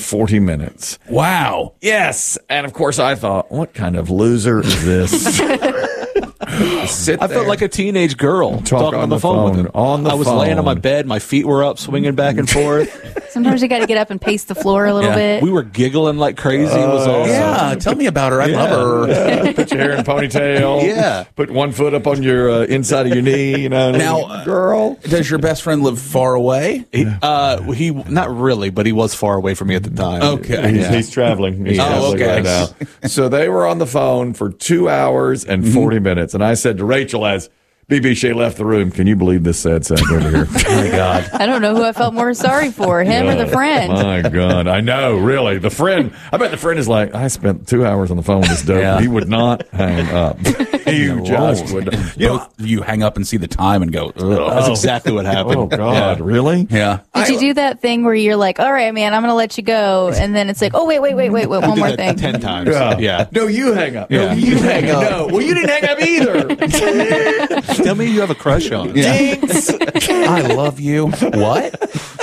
40 minutes. Wow. Yes. And of course I thought, what kind of loser is this? I felt like a teenage girl talking on the phone with him. I was laying on my bed, my feet were up, swinging back and forth. Sometimes you got to get up and pace the floor a little bit. We were giggling like crazy. It was awesome. Yeah, tell me about her. I love her. Yeah. Put your hair in a ponytail. Yeah. Put one foot up on your inside of your knee. Now, girl. Does your best friend live far away? He not really, but he was far away from me at the time. Okay. He's traveling. He's Oh, traveling okay. right now. So they were on the phone for 2 hours and 40 minutes. And I said to Rachel as BB Shea left the room, can you believe this sad sack over here? Oh, my God. I don't know who I felt more sorry for, him or the friend. My God. I know, really. The friend, I bet the friend is like, I spent 2 hours on the phone with this dope. Yeah. He would not hang up. He just would. You hang up and see the time and go, ugh. That's exactly what happened. Oh, God. Yeah. Really? Yeah. Did you do that thing where you're like, all right, man, I'm going to let you go. And then it's like, oh, wait, one I more did thing. that 10 times. Yeah. No, you hang up. Yeah. No, you hang up. No. Well, you didn't hang up either. Tell me you have a crush on him. Jinx. I love you. What?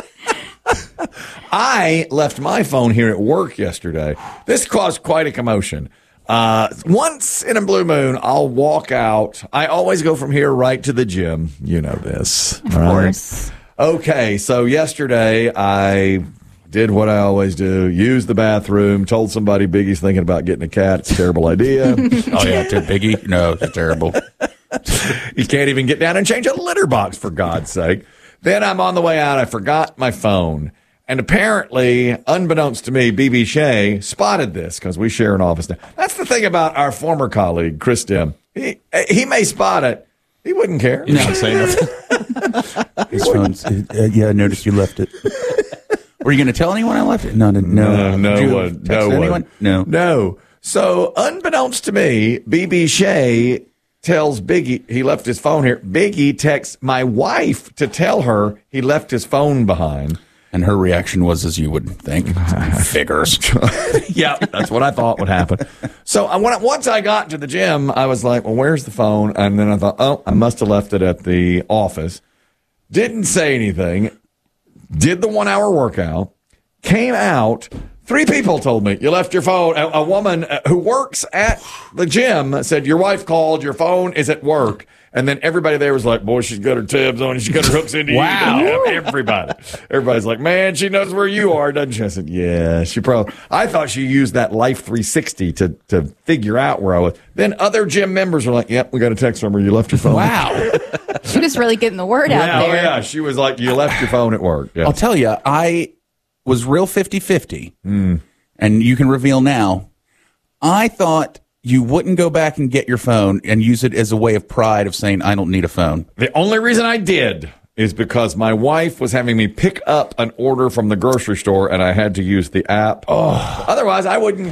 I left my phone here at work yesterday. This caused quite a commotion. Once in a blue moon, I'll walk out. I always go from here right to the gym. You know this. Of course. Okay, so yesterday I did what I always do, used the bathroom, told somebody Biggie's thinking about getting a cat. It's a terrible idea. Oh, yeah, to Biggie? No, it's terrible. You can't even get down and change a litter box, for God's sake. Then I'm on the way out. I forgot my phone. And apparently, unbeknownst to me, BB Shea spotted this because we share an office now. That's the thing about our former colleague, Chris Dim. He may spot it. He wouldn't care. You don't say nothing. His phone's, yeah, I noticed you left it. Were you going to tell anyone I left it? No. No Did you one. text No anyone? one. No. No. So, unbeknownst to me, BB Shea tells Biggie he left his phone here. Biggie texts my wife to tell her he left his phone behind. And her reaction was as you would think. Figures. Yeah, that's what I thought would happen. So once I got to the gym, I was like, well, where's the phone? And then I thought, oh, I must have left it at the office. Didn't say anything. Did the 1 hour workout. Came out. 3 people told me, you left your phone. A woman who works at the gym said, your wife called, your phone is at work. And then everybody there was like, boy, she's got her tabs on. She's got her hooks into Wow. you. Everybody's like, man, she knows where you are, doesn't she? I said, yeah, she probably. I thought she used that Life 360 to figure out where I was. Then other gym members were like, yep, we got a text from her. You left your phone. Wow. She was really getting the word out Yeah, there. yeah. She was like, you left your phone at work. Yeah. I'll tell you, I was real 50-50. And you can reveal now. I thought you wouldn't go back and get your phone and use it as a way of pride of saying, I don't need a phone. The only reason I did is because my wife was having me pick up an order from the grocery store and I had to use the app. Oh. Otherwise, I wouldn't.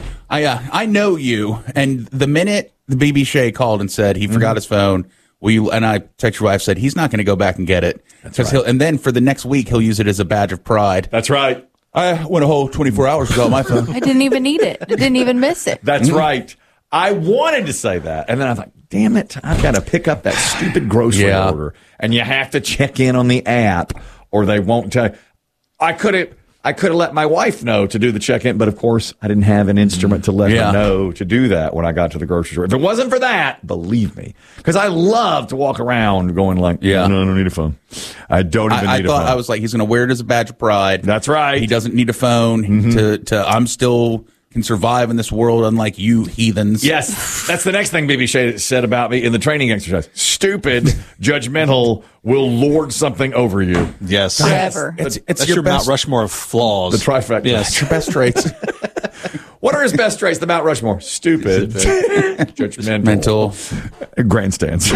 I know you. And the minute the BB Shea called and said he forgot his phone, and I text your wife, said he's not going to go back and get it. That's right. And then for the next week, he'll use it as a badge of pride. That's right. I went a whole 24 hours without my phone. I didn't even need it. I didn't even miss it. That's right. I wanted to say that. And then I thought, damn it, I've got to pick up that stupid grocery order. And you have to check in on the app or they won't tell you. I could have let my wife know to do the check-in, but of course I didn't have an instrument to let her know to do that when I got to the grocery store. If it wasn't for that, believe me, because I love to walk around going like, no, I don't need a phone. I don't even need a phone. I was like, he's going to wear it as a badge of pride. That's right. He doesn't need a phone I'm still can survive in this world unlike you heathens. Yes, that's the next thing BB Shea said about me in the training exercise. Stupid, judgmental, will lord something over you. Yes. Forever. It's your Mount Rushmore of flaws. The trifecta. Yes. It's your best traits. What are his best traits? The Mount Rushmore. Stupid, Mental. grandstands.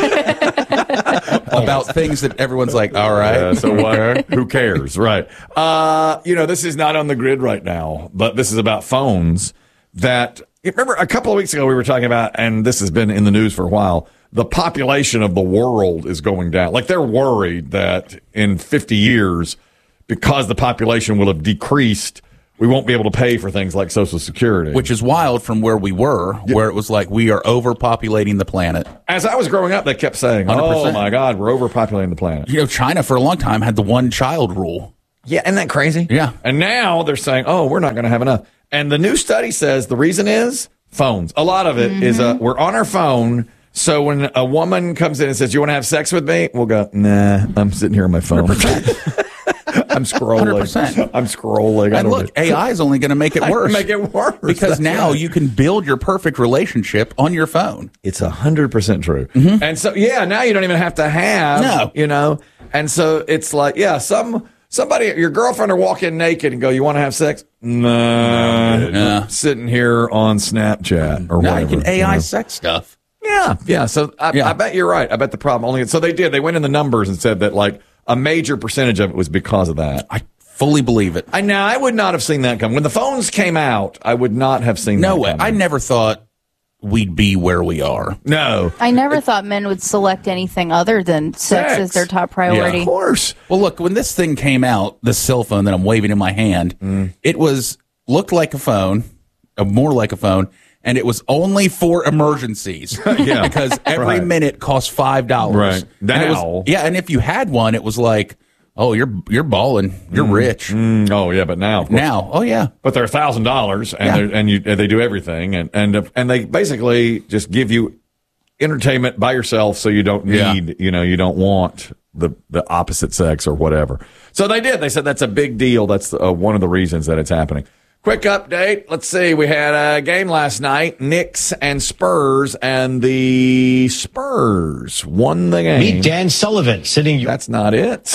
About things that everyone's like, all right. So what? Who cares? Right. This is not on the grid right now, but this is about phones that, remember a couple of weeks ago we were talking about, and this has been in the news for a while, the population of the world is going down. Like they're worried that in 50 years, because the population will have decreased, we won't be able to pay for things like Social Security. Which is wild from where we were, where it was like we are overpopulating the planet. As I was growing up, they kept saying, 100%. oh, my God, we're overpopulating the planet. China for a long time had the one-child rule. Yeah, isn't that crazy? Yeah. And now they're saying, oh, we're not going to have enough. And the new study says the reason is phones. A lot of it is we're on our phone. So when a woman comes in and says, you want to have sex with me? We'll go, nah, I'm sitting here on my phone. I'm scrolling. 100%. I'm scrolling. And look, AI is only going to make it worse. Make it worse. Because That's now right. you can build your perfect relationship on your phone. It's 100% true. And so, yeah, now you don't even have to have, No. you know. And so it's like, yeah, somebody, your girlfriend will walk in naked and go, you want to have sex? Nah. Yeah. Sitting here on Snapchat or Now whatever. you can AI know. sex stuff. Yeah. So I bet you're right. I bet the problem only, so they did. They went in the numbers and said that like a major percentage of it was because of that. I fully believe it. I would not have seen that come. When the phones came out, I would not have seen that No way. coming. I never thought we'd be where we are. No. I never thought men would select anything other than sex as their top priority. Of course. Well, look, when this thing came out, this cell phone that I'm waving in my hand, it looked like a phone, more like a phone, and it was only for emergencies. Yeah. Because every Right. minute cost $5. Right. And it was- Now. yeah, and if you had one, it was like, oh, you're balling, you're rich. Oh, yeah, but now. Now, oh yeah. But they're $1,000 and they do everything and they basically just give you entertainment by yourself so you don't need, you don't want the opposite sex or whatever. So they did. They said that's a big deal. That's one of the reasons that it's happening. Quick update. Let's see. We had a game last night, Knicks and Spurs, and the Spurs won the game. Meet Dan Sullivan sitting. That's not it.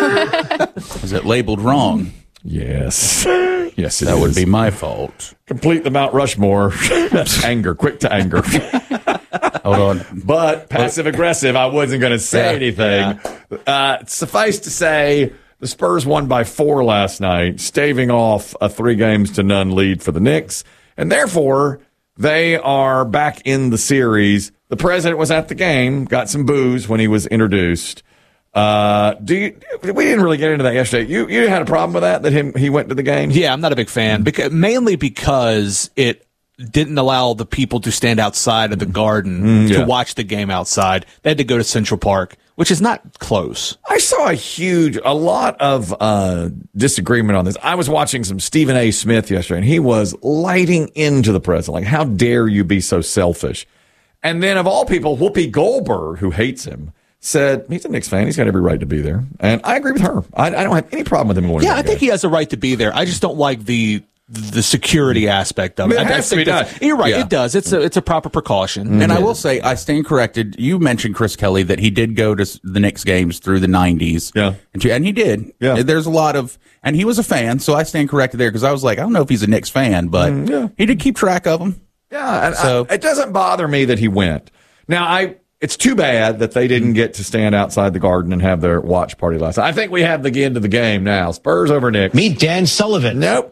Is it labeled wrong? Yes. Yes, it That would is. be my fault. Complete the Mount Rushmore. Anger, quick to anger. Hold on. But passive aggressive, I wasn't going to say anything. Suffice to say, the Spurs won by 4 last night, staving off a 3-0 lead for the Knicks. And therefore, they are back in the series. The president was at the game, got some booze when he was introduced. We didn't really get into that yesterday. You had a problem with that he went to the game? Yeah, I'm not a big fan, mainly because it didn't allow the people to stand outside of the garden to watch the game outside. They had to go to Central Park, which is not close. I saw a lot of disagreement on this. I was watching some Stephen A. Smith yesterday, and he was lighting into the president. Like, how dare you be so selfish? And then, of all people, Whoopi Goldberg, who hates him, said he's a Knicks fan. He's got every right to be there. And I agree with her. I don't have any problem with him going to Yeah, the I think game. he has a right to be there. I just don't like the security aspect of it. It has to be done. You're right. Yeah. It does. It's a proper precaution. And I will say, I stand corrected. You mentioned Chris Kelly that he did go to the Knicks games through the 90s. Yeah. And he did. Yeah. There's a lot of, and he was a fan, so I stand corrected there because I was like, I don't know if he's a Knicks fan, but he did keep track of them. Yeah, and So- it doesn't bother me that he went. Now, it's too bad that they didn't get to stand outside the garden and have their watch party last night. I think we have the end of the game now. Spurs over Knicks. Meet Dan Sullivan. Nope.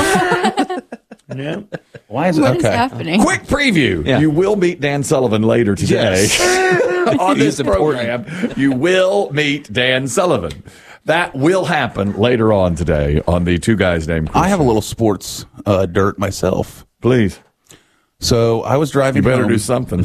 Nope. Why is it? What is Okay. happening? Quick preview. Yeah. You will meet Dan Sullivan later today. On this program, you will meet Dan Sullivan. That will happen later on today on the Two Guys Named Chris. I have a little sports dirt myself. Please. So I was driving You better home. do something.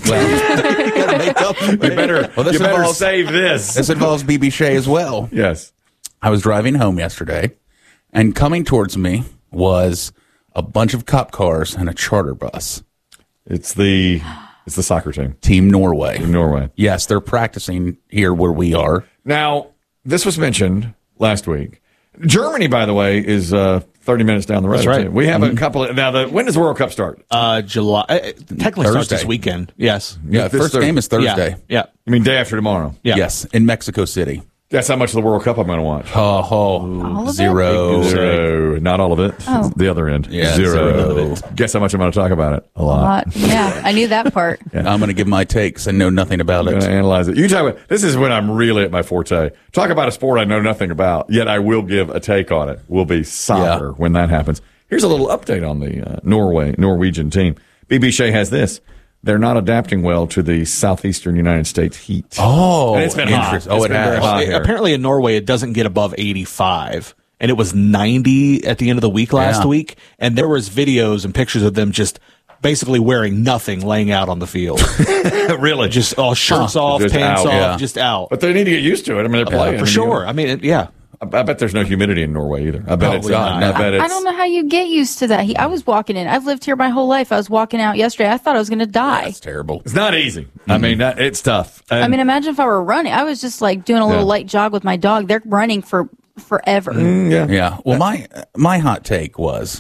You better, Well, you better save this. This involves BB Shea as well. Yes. I was driving home yesterday, and coming towards me was a bunch of cop cars and a charter bus. It's the soccer team Team Norway. in Norway. Yes, they're practicing here where we are. Now, this was mentioned last week. Germany, by the way, is 30 minutes down the road. That's right. too. We have a couple of, now, when does the World Cup start? July. Technically starts Thursday. this weekend. Yes. Yeah, This first Thursday. game is Thursday. Yeah. I mean, day after tomorrow. Yeah. Yes, in Mexico City. That's how much of the World Cup I'm going to watch. All of it? Zero. Zero. Not all of it. Oh. The other end. Yeah, Zero. zero. Guess how much I'm going to talk about it? A lot. Yeah, I knew that part. I'm going to give my takes and know nothing about I'm going to it. analyze it. You talk about, this is when I'm really at my forte. Talk about a sport I know nothing about, yet I will give a take on it. Will be soccer when that happens. Here's a little update on the Norwegian team. BB Shea has this. They're not adapting well to the southeastern United States heat. Oh, And it's been hot. interesting. Oh, It's it been very has. hot. here. Apparently in Norway, it doesn't get above 85. And it was 90 at the end of the week last Yeah. week. And there was videos and pictures of them just basically wearing nothing, laying out on the field. Really? Just all shirts off, Just pants out, off, yeah. just out. But they need to get used to it. I mean, they're playing. For sure. I mean, yeah. I bet there's no humidity in Norway either. I bet it's Probably not. I bet it's. I don't know how you get used to that. I was walking in. I've lived here my whole life. I was walking out yesterday. I thought I was going to die. That's terrible. It's not easy. I mean, it's tough. And, I mean, imagine if I were running. I was just like doing a little Yeah. light jog with my dog. They're running for forever. yeah. Yeah. Well, my hot take was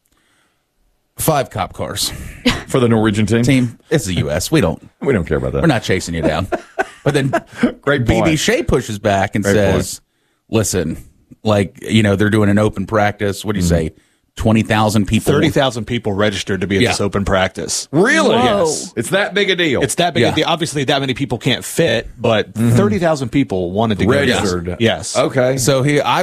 5 cop cars. For the Norwegian team, It's the U.S. We don't care about that. We're not chasing you down. But then Great BB point. Shea pushes back and Great says, listen, like, they're doing an open practice. What do you say? 20,000 people. 30,000 people registered to be at this open practice. Really? Whoa. Yes. It's that big a deal. It's that big. Yeah. Obviously, that many people can't fit, but 30,000 people wanted to registered. go. Yes. Okay. So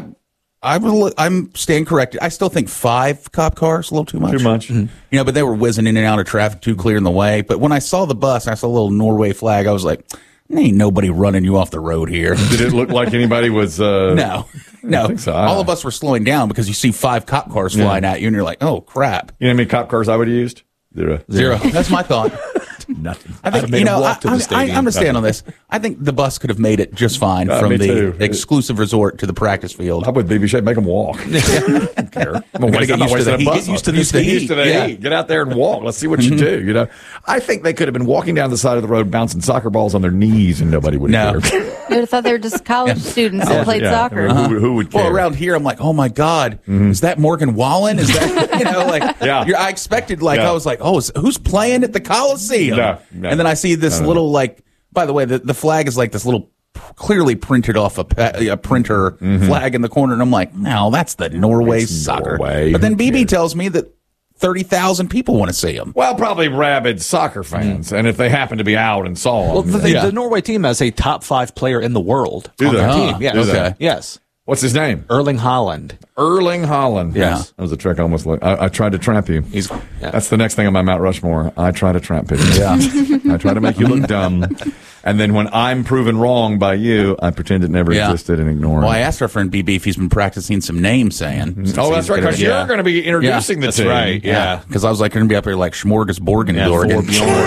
I'm staying corrected. I still think 5 cop cars, a little too much. Too much. But they were whizzing in and out of traffic, too clear in the way. But when I saw the bus, I saw a little Norway flag. I was like, ain't nobody running you off the road here. Did it look like anybody was? No. I think so. All of us were slowing down because you see 5 cop cars flying at you, and you're like, oh, crap. You know how many cop cars I would have used? Zero. That's my thought. Nothing. I think, made him walk to the I stadium. understand on this. I think the bus could have made it just fine from me the too. exclusive resort to the practice field. I would BB Shea make them walk. I don't care. I'm Gotta not get used to wasting the a heat. bus Get used on to it. the Get used to the heat. heat. Get out there and walk. Let's see what you do. I think they could have been walking down the side of the road bouncing soccer balls on their knees and nobody would have No. cared. You would have thought they were just college students that played Yeah. soccer. I mean, who would care? Well, around here, I'm like, oh my God, is that Morgan Wallen? Is that, Yeah. I expected, I was like, who's playing at the Coliseum? No. And then I see this little, by the way, the flag is like this little clearly printed off a printer flag in the corner. And I'm like, no, that's the Norway It's soccer. Norway. But then Who BB cares? tells me that 30,000 people want to see him. Well, probably rabid soccer fans, and if they happen to be out and saw Well, them, the Norway team has a top 5 player in the world Do on they? their Ah, team. Yes. do they? Okay. Yes. what's his name? Erling Haaland. Erling Haaland. Yes. That was a trick. I almost looked. I tried to trap you. That's the next thing on my Mount Rushmore. I try to trap people. Yeah. I try to make you look dumb. And then when I'm proven wrong by you, I pretend it never existed and ignore Well, it. I asked our friend BB if he's been practicing some name saying. Oh, that's right, because you're going to be introducing the That's team. right. Yeah. Because I was like, going to be up here like Smorgasborg and Dorgan.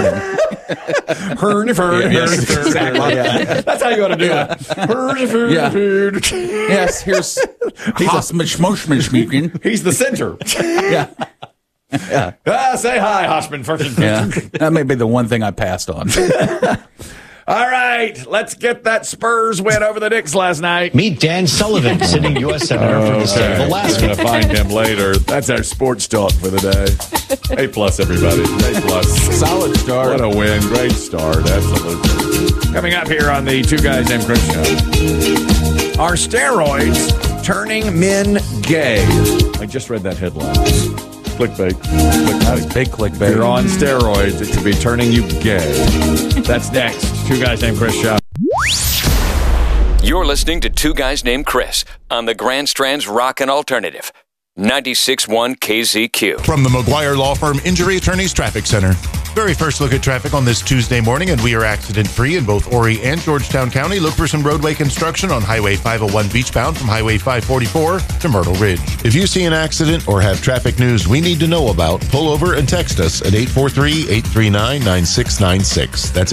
That's how you ought to do it. Yes, here's Hosmishmoshmishmikin. He's the center. Yeah. Say hi, Hoshman. Yeah. That may be the one thing I passed on. All right, let's get that Spurs win over the Knicks last night. Meet Dan Sullivan, sitting U.S. Senator from the state of I'm Alaska. going to find him later. That's our sports talk for the day. A plus, everybody. A plus. Solid start. What a win. Great start. Absolutely. Coming up here on the Two Guys Named Chris show. Are steroids turning men gay? I just read that headline. Clickbait. Big clickbait. You're on steroids. It could be turning you gay. That's next. Two Guys Named Chris show. You're listening to Two Guys Named Chris on the Grand Strand's Rockin' Alternative. 96.1 KZQ. From the McGuire Law Firm Injury Attorneys Traffic Center. Very first look at traffic on this Tuesday morning, and we are accident-free in both Horry and Georgetown County. Look for some roadway construction on Highway 501 beachbound from Highway 544 to Myrtle Ridge. If you see an accident or have traffic news we need to know about, pull over and text us at 843-839-9696. That's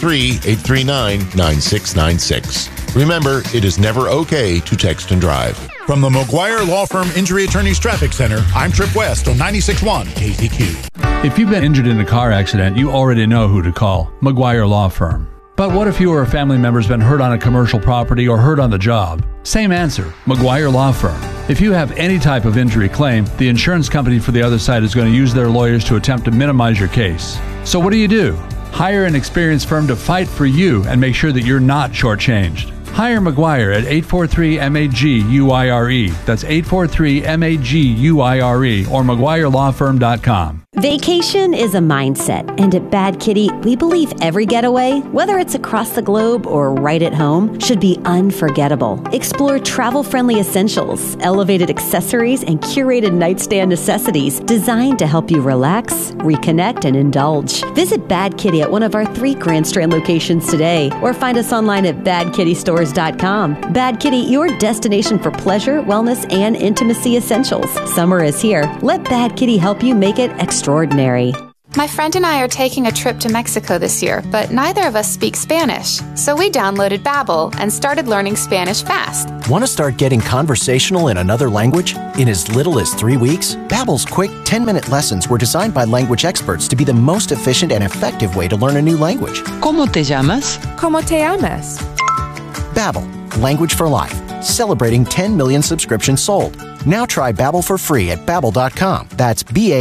843-839-9696. Remember, it is never okay to text and drive. From the McGuire Law Firm Injury Attorneys Traffic Center, I'm Trip West on 96.1 KZQ. If you've been injured in a car accident, you already know who to call, McGuire Law Firm. But what if you or a family member's been hurt on a commercial property or hurt on the job? Same answer, McGuire Law Firm. If you have any type of injury claim, the insurance company for the other side is going to use their lawyers to attempt to minimize your case. So what do? Hire an experienced firm to fight for you and make sure that you're not shortchanged. Hire McGuire at 843-MAG-UIRE. That's 843-MAG-UIRE or McGuireLawFirm.com. Vacation is a mindset, and at Bad Kitty, we believe every getaway, whether it's across the globe or right at home, should be unforgettable. Explore travel-friendly essentials, elevated accessories, and curated nightstand necessities designed to help you relax, reconnect, and indulge. Visit Bad Kitty at one of our 3 Grand Strand locations today, or find us online at badkittystores.com. Bad Kitty, your destination for pleasure, wellness, and intimacy essentials. Summer is here. Let Bad Kitty help you make it extraordinary. My friend and I are taking a trip to Mexico this year, but neither of us speak Spanish. So we downloaded Babbel and started learning Spanish fast. Want to start getting conversational in another language? In as little as 3 weeks, Babbel's quick 10-minute lessons were designed by language experts to be the most efficient and effective way to learn a new language. ¿Cómo te llamas? ¿Cómo te llamas? Babbel, language for life. Celebrating 10 million subscriptions sold. Now try Babbel for free at Babbel.com. That's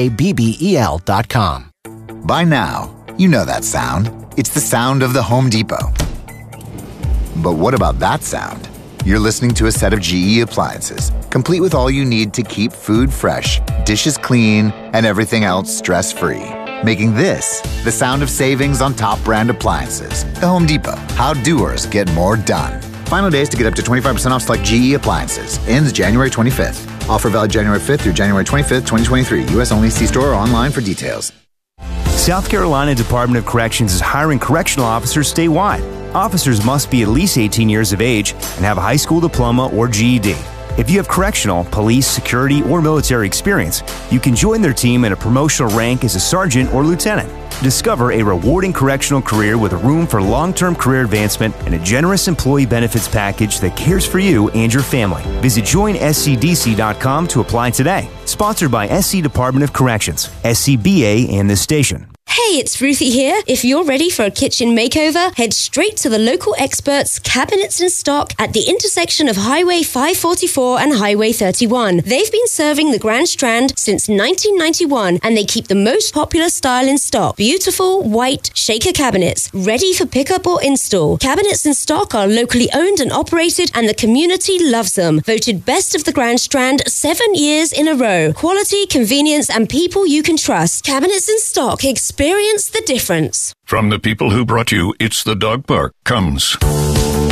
BABBEL.com. By now, you know that sound. It's the sound of the Home Depot. But what about that sound? You're listening to a set of GE appliances, complete with all you need to keep food fresh, dishes clean, and everything else stress-free. Making this the sound of savings on top brand appliances. The Home Depot. How doers get more done. Final days to get up to 25% off select GE appliances. Ends January 25th. Offer valid January 5th through January 25th, 2023. U.S. only. See store or online for details. South Carolina Department of Corrections is hiring correctional officers statewide. Officers must be at least 18 years of age and have a high school diploma or GED. If you have correctional, police, security, or military experience, you can join their team at a promotional rank as a sergeant or lieutenant. Discover a rewarding correctional career with room for long-term career advancement and a generous employee benefits package that cares for you and your family. Visit joinscdc.com to apply today. Sponsored by SC Department of Corrections, SCBA, and this station. Hey, it's Ruthie here. If you're ready for a kitchen makeover, head straight to the local experts, Cabinets in Stock, at the intersection of Highway 544 and Highway 31. They've been serving the Grand Strand since 1991, and they keep the most popular style in stock. Beautiful, white, shaker cabinets, ready for pickup or install. Cabinets in Stock are locally owned and operated, and the community loves them. Voted best of the Grand Strand 7 years in a row. Quality, convenience, and people you can trust. Cabinets in Stock. Experience the difference. From the people who brought you It's the Dog Park comes